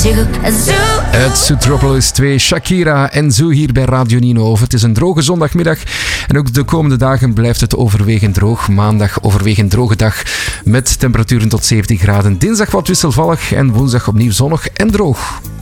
Het Zootropolis 2, Shakira en Zoo hier bij Radio Nino. Het is een droge zondagmiddag en ook de komende dagen blijft het overwegend droog. Maandag overwegend droge dag met temperaturen tot 17 graden. Dinsdag wat wisselvallig en woensdag opnieuw zonnig en droog.